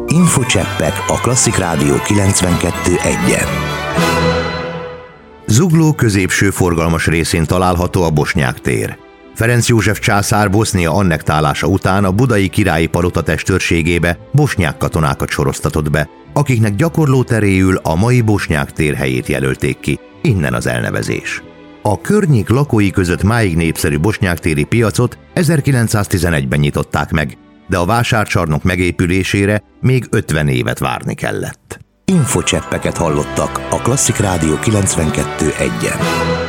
Infocseppek a Klasszik Rádió 92.1-en. Zugló középső forgalmas részén található a Bosnyák tér. Ferenc József császár Bosznia annektálása után a budai királyi palota testőrségébe bosnyák katonákat soroztatott be, akiknek gyakorló teréül a mai Bosnyák tér helyét jelölték ki, innen az elnevezés. A környék lakói között máig népszerű bosnyáktéri piacot 1911-ben nyitották meg, de a vásárcsarnok megépülésére még 50 évet várni kellett. Infocseppeket hallottak a Klasszik Rádió 92.1-en.